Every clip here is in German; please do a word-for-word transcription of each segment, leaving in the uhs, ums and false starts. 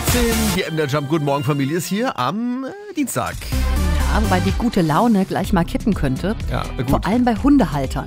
achtzehn, die M D R Jump Guten Morgen Familie ist hier am äh, Dienstag. Ja, wobei die gute Laune gleich mal kippen könnte. Ja, gut. Vor allem bei Hundehaltern.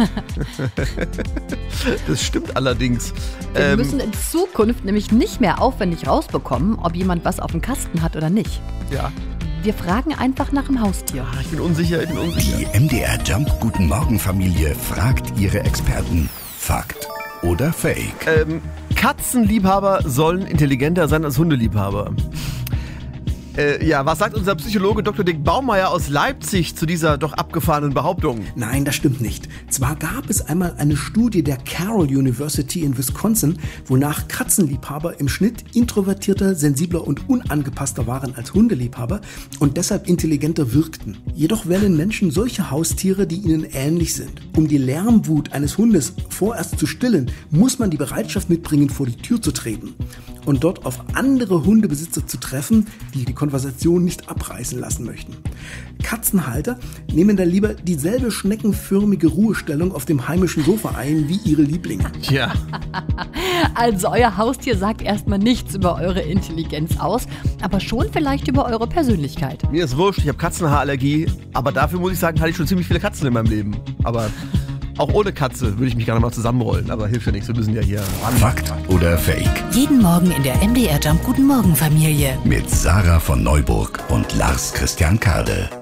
Das stimmt allerdings. Wir Ähm, müssen in Zukunft nämlich nicht mehr aufwendig rausbekommen, ob jemand was auf dem Kasten hat oder nicht. ja, Wir fragen einfach nach dem Haustier. Ah, ich bin unsicher, ich bin unsicher. Die M D R Jump Guten Morgen Familie fragt ihre Experten. Fakt oder Fake? Ähm, Katzenliebhaber sollen intelligenter sein als Hundeliebhaber. Äh, ja, was sagt unser Psychologe Doktor Dick Baumeier aus Leipzig zu dieser doch abgefahrenen Behauptung? Nein, das stimmt nicht. Zwar gab es einmal eine Studie der Carroll University in Wisconsin, wonach Katzenliebhaber im Schnitt introvertierter, sensibler und unangepasster waren als Hundeliebhaber und deshalb intelligenter wirkten. Jedoch wählen Menschen solche Haustiere, die ihnen ähnlich sind. Um die Lärmwut eines Hundes vorerst zu stillen, muss man die Bereitschaft mitbringen, vor die Tür zu treten und dort auf andere Hundebesitzer zu treffen, die die Konversation nicht abreißen lassen möchten. Katzenhalter nehmen da lieber dieselbe schneckenförmige Ruhestellung auf dem heimischen Sofa ein wie ihre Lieblinge. Tja, Also euer Haustier sagt erstmal nichts über eure Intelligenz aus, aber schon vielleicht über eure Persönlichkeit. mir ist wurscht, ich habe Katzenhaarallergie, aber dafür muss ich sagen, hatte ich schon ziemlich viele Katzen in meinem Leben. Aber auch ohne Katze würde ich mich gerne mal zusammenrollen, aber hilft ja nichts, wir müssen ja hier ran. Fakt oder Fake? Jeden Morgen in der M D R Jump Guten Morgen Familie. Mit Sarah von Neuburg und Lars Christian Kade.